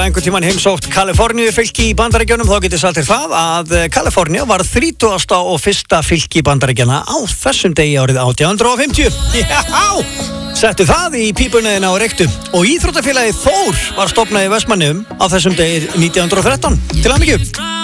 einhvern tímann heimsótt Kaliforníu fylki í Bandaríkjunum, þá getið sagt þér það að Kalifornía var 30. og fyrsta fylki Bandaríkjana á þessum degi árið 1850. Já! Settu það í pípunniðina og reyktu. Og íþróttafélagið Þór var stofnað í Vestmannaeyjum á þessum degi 1913. Til hamingju!